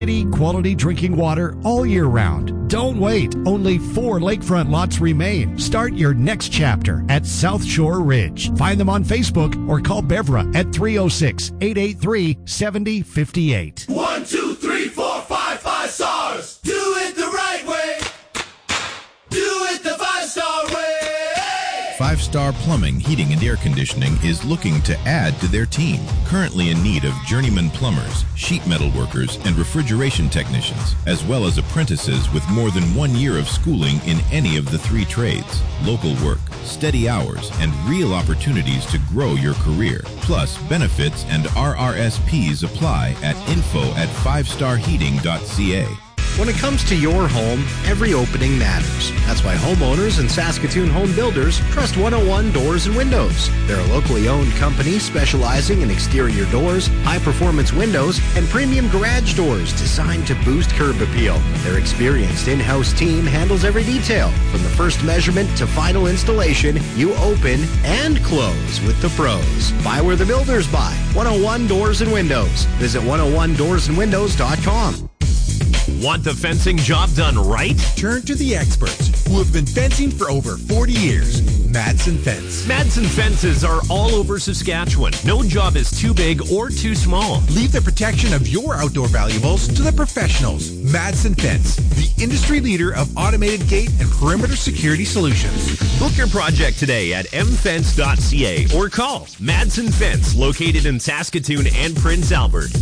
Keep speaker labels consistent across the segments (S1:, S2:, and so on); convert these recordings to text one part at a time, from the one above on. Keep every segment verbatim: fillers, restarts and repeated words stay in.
S1: Quality drinking water all year round. Don't wait. Only four lakefront lots remain. Start your next chapter at South Shore Ridge. Find them on Facebook or call Bevra at three oh six, eight eight three, seven oh five eight.
S2: One, two, three, four, five, five stars. Do it the right way. Do it the five-star way.
S3: Five Star Plumbing, Heating, and Air Conditioning is looking to add to their team. Currently in need of journeyman plumbers, sheet metal workers, and refrigeration technicians, as well as apprentices with more than one year of schooling in any of the three trades. Local work, steady hours, and real opportunities to grow your career. Plus, benefits and R R S Ps apply at info at five star heating dot c a.
S4: When it comes to your home, every opening matters. That's why homeowners and Saskatoon home builders trust one oh one Doors and Windows. They're a locally owned company specializing in exterior doors, high-performance windows, and premium garage doors designed to boost curb appeal. Their experienced in-house team handles every detail. From the first measurement to final installation, you open and close with the pros. Buy where the builders buy. one oh one Doors and Windows. Visit one oh one doors and windows dot com.
S5: Want the fencing job done right?
S6: Turn to the experts who have been fencing for over forty years. Madsen Fence.
S5: Madsen Fences are all over Saskatchewan. No job is too big or too small.
S6: Leave the protection of your outdoor valuables to the professionals. Madsen Fence, the industry leader of automated gate and perimeter security solutions.
S5: Book your project today at m fence dot c a or call Madsen Fence, located in Saskatoon and Prince Albert.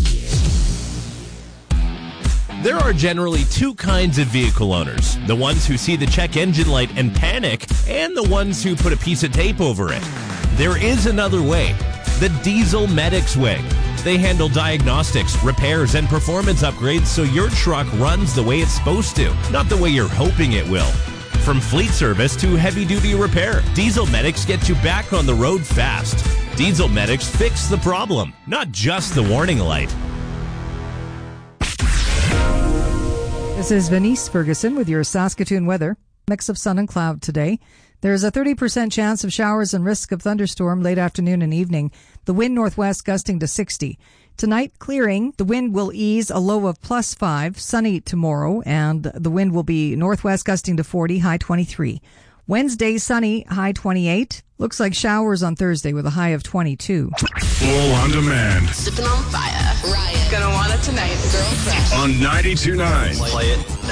S5: There are generally two kinds of vehicle owners. The ones who see the check engine light and panic, and the ones who put a piece of tape over it. There is another way, the Diesel Medics way. They handle diagnostics, repairs, and performance upgrades so your truck runs the way it's supposed to, not the way you're hoping it will. From fleet service to heavy-duty repair, Diesel Medics get you back on the road fast. Diesel Medics fix the problem, not just the warning light.
S7: This is Venice Ferguson with your Saskatoon weather. Mix of sun and cloud today. There's a thirty percent chance of showers and risk of thunderstorm late afternoon and evening. The wind northwest gusting to sixty. Tonight, clearing. The wind will ease, a low of plus five. Sunny tomorrow, and the wind will be northwest gusting to forty, high twenty-three. Wednesday, sunny, high twenty-eight. Looks like showers on Thursday with a high of twenty-two.
S8: Full on demand.
S9: Sipping on fire. Riot. Gonna want it tonight. Girl Crush.
S8: On ninety-two point nine.
S9: Play it.